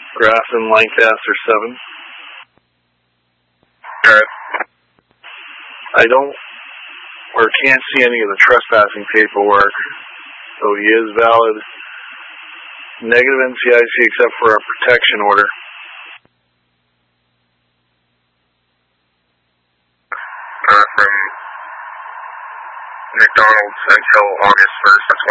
Grafton, Lancaster 7. Alright. I don't, or can't see any of the trespassing paperwork, so he is valid. Negative NCIC except for a protection order. From McDonald's until August 1st. That's